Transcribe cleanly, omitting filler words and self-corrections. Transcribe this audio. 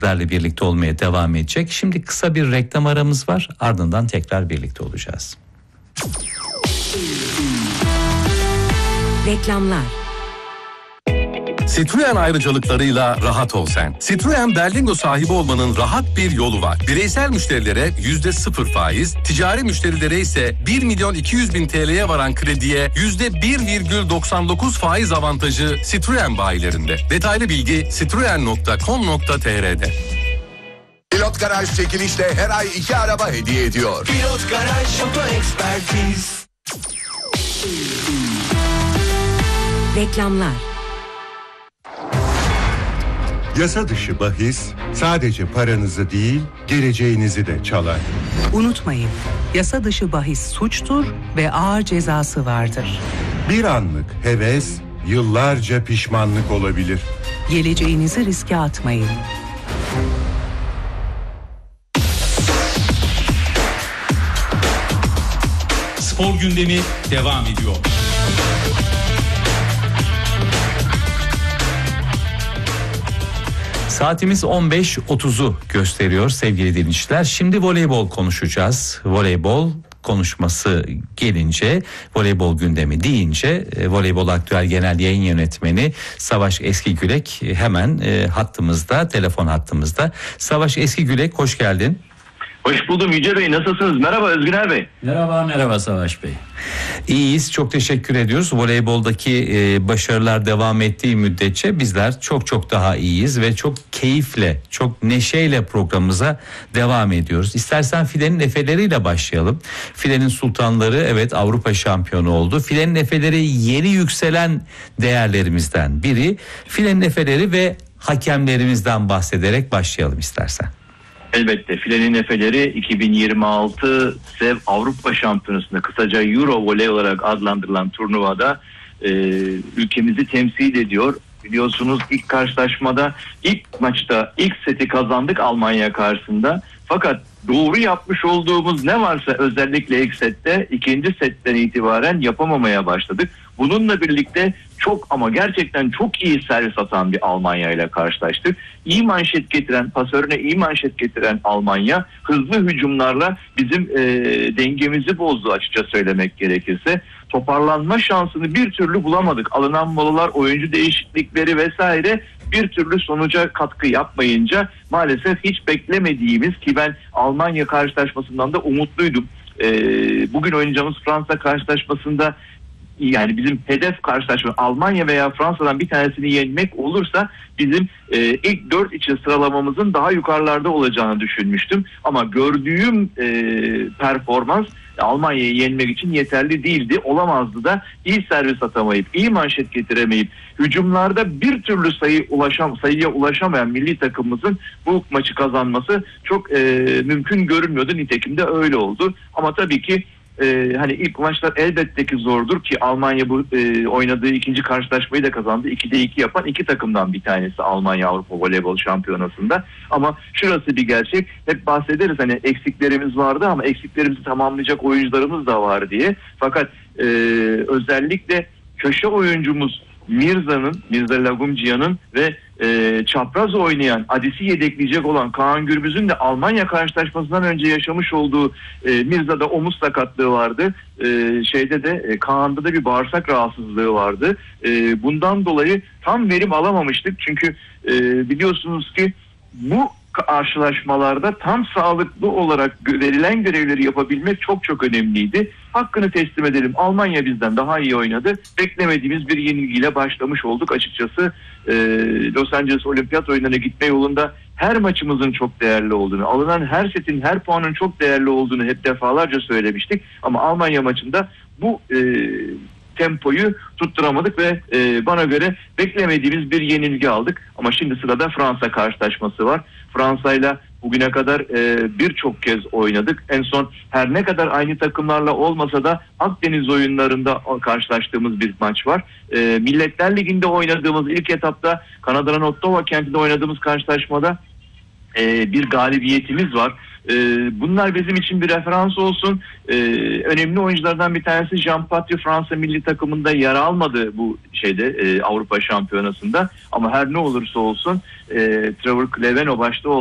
sizlerle birlikte olmaya devam edecek. Şimdi kısa bir reklam aramız var. Ardından tekrar birlikte olacağız. Reklamlar. Citroen ayrıcalıklarıyla rahat ol sen. Citroen Berlingo sahibi olmanın rahat bir yolu var. Bireysel müşterilere %0 faiz, ticari müşterilere ise 1.200.000 TL'ye varan krediye %1,99 faiz avantajı Citroen bayilerinde. Detaylı bilgi citroen.com.tr'de. Pilot Garaj çekilişle her ay 2 araba hediye ediyor. Pilot Garaj Oto Ekspertiz. Reklamlar. Yasa dışı bahis sadece paranızı değil, geleceğinizi de çalar. Unutmayın, yasa dışı bahis suçtur ve ağır cezası vardır. Bir anlık heves, yıllarca pişmanlık olabilir. Geleceğinizi riske atmayın. Spor gündemi devam ediyor. Saatimiz 15.30'u gösteriyor sevgili dinleyiciler. Şimdi voleybol konuşacağız. Voleybol konuşması gelince, voleybol gündemi deyince Voleybol Aktüel Genel Yayın Yönetmeni Savaş Eskigülek hemen hattımızda, telefon hattımızda. Savaş Eskigülek, hoş geldin. Hoş buldum Yüce Bey, nasılsınız? Merhaba Özgüner Bey. Merhaba Savaş Bey. İyiyiz, çok teşekkür ediyoruz. Voleyboldaki başarılar devam ettiği müddetçe bizler çok daha iyiyiz ve çok keyifle, çok neşeyle programımıza devam ediyoruz. İstersen Filenin Efeleriyle başlayalım. Filenin Sultanları evet Avrupa şampiyonu oldu. Filenin Efeleri yeni yükselen değerlerimizden biri. Filenin Efeleri ve hakemlerimizden bahsederek başlayalım istersen. Elbette Filenin Efeleri 2026 SEV Avrupa Şampiyonası'nda, kısaca Euro Voley olarak adlandırılan turnuvada ülkemizi temsil ediyor. Biliyorsunuz ilk karşılaşmada, ilk maçta ilk seti kazandık Almanya karşısında. Fakat doğru yapmış olduğumuz ne varsa özellikle ilk sette, ikinci setten itibaren yapamamaya başladık. Bununla birlikte çok ama gerçekten çok iyi servis atan bir Almanya ile karşılaştık. İyi manşet getiren, pasörüne iyi manşet getiren Almanya hızlı hücumlarla bizim dengemizi bozdu açıkça söylemek gerekirse. Toparlanma şansını bir türlü bulamadık. Alınan molalar, oyuncu değişiklikleri vesaire bir türlü sonuca katkı yapmayınca maalesef hiç beklemediğimiz, ki ben Almanya karşılaşmasından da umutluydum. Bugün oynayacağımız Fransa karşılaşmasında, yani bizim hedef karşılaşma Almanya veya Fransa'dan bir tanesini yenmek olursa bizim ilk 4 için sıralamamızın daha yukarılarda olacağını düşünmüştüm. Ama gördüğüm performans Almanya'yı yenmek için yeterli değildi. Olamazdı da, iyi servis atamayıp, iyi manşet getiremeyip, hücumlarda bir türlü sayıya ulaşamayan milli takımımızın bu maçı kazanması çok mümkün görünmüyordu. Nitekim de öyle oldu. Ama tabii ki hani ilk maçlar elbette ki zordur, ki Almanya bu oynadığı ikinci karşılaşmayı da kazandı. 2'de 2 yapan iki takımdan bir tanesi Almanya Avrupa Voleybol Şampiyonası'nda. Ama şurası bir gerçek. Hep bahsederiz hani eksiklerimiz vardı ama eksiklerimizi tamamlayacak oyuncularımız da var diye. Fakat özellikle köşe oyuncumuz Mirza Lagumciyan'ın ve çapraz oynayan, Adis'i yedekleyecek olan Kaan Gürbüz'ün de Almanya karşılaşmasından önce yaşamış olduğu Mirza'da omuz sakatlığı vardı. Kaan'da da bir bağırsak rahatsızlığı vardı. Bundan dolayı tam verim alamamıştık. Çünkü biliyorsunuz ki bu karşılaşmalarda tam sağlıklı olarak verilen görevleri yapabilmek çok önemliydi. Hakkını teslim edelim. Almanya bizden daha iyi oynadı. Beklemediğimiz bir yenilgiyle başlamış olduk. Açıkçası Los Angeles Olimpiyat oyunlarına gitme yolunda her maçımızın çok değerli olduğunu, alınan her setin, her puanın çok değerli olduğunu hep defalarca söylemiştik. Ama Almanya maçında bu tempoyu tutturamadık ve bana göre beklemediğimiz bir yenilgi aldık. Ama şimdi sırada Fransa karşılaşması var. Fransa'yla bugüne kadar birçok kez oynadık. En son her ne kadar aynı takımlarla olmasa da Akdeniz oyunlarında karşılaştığımız bir maç var. Milletler Ligi'nde oynadığımız ilk etapta Kanada'nın Ottawa kentinde oynadığımız karşılaşmada bir galibiyetimiz var. Bunlar bizim için bir referans olsun. Önemli oyunculardan bir tanesi Jean Patry, Fransa milli takımında yer almadı bu Avrupa Şampiyonası'nda. Ama her ne olursa olsun Trevor Cleveno başta